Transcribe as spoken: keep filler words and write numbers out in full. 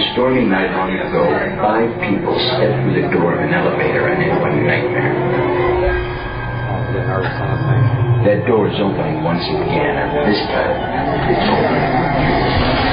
stormy night long ago, five people stepped through the door of an elevator and into a nightmare. That door is opening once again, and this time it's open.